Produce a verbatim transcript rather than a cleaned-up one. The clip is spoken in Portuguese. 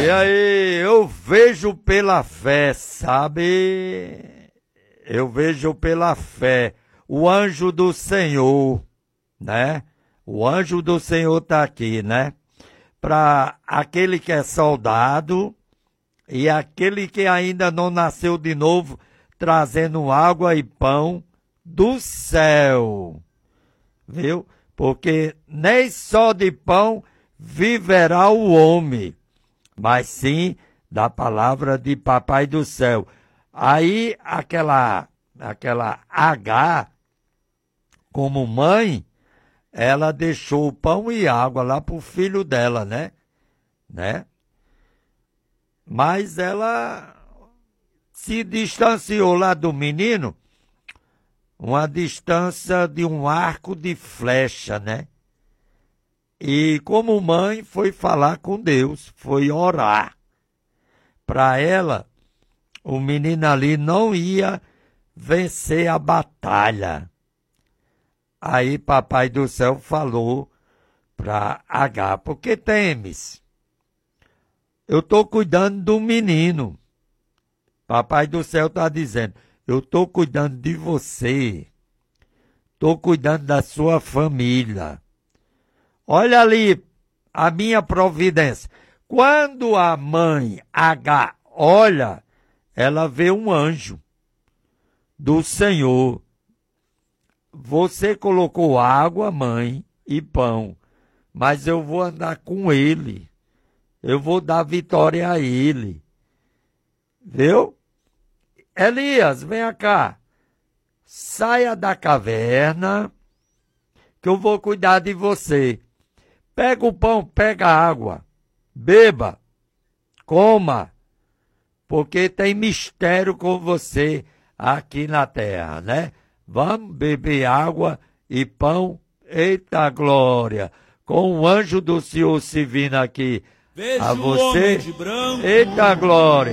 E aí, eu vejo pela fé, sabe? Eu vejo pela fé o anjo do Senhor, né? O anjo do Senhor está aqui, né? Para aquele que é soldado e aquele que ainda não nasceu de novo, trazendo água e pão do céu, viu? Porque nem só de pão viverá o homem, mas sim da palavra de Papai do Céu. Aí aquela, aquela H, como mãe, ela deixou pão e água lá para o filho dela, né? né? Mas ela se distanciou lá do menino, uma distância de um arco de flecha, né? E como mãe foi falar com Deus, foi orar. Para ela, o menino ali não ia vencer a batalha. Aí Papai do Céu falou para H, por que temes? Eu estou cuidando do menino. Papai do Céu está dizendo, eu estou cuidando de você. Estou cuidando da sua família. Olha ali a minha providência. Quando a mãe H olha, ela vê um anjo do Senhor. Você colocou água, mãe, e pão, mas eu vou andar com ele. Eu vou dar vitória a ele. Viu? Elias, venha cá. Saia da caverna, que eu vou cuidar de você. Pega o pão, pega a água. Beba, coma, porque tem mistério com você aqui na terra, né? Vamos beber água e pão. Eita glória! Com o anjo do Senhor se vindo aqui Vejo a o você. homem de branco. Eita glória!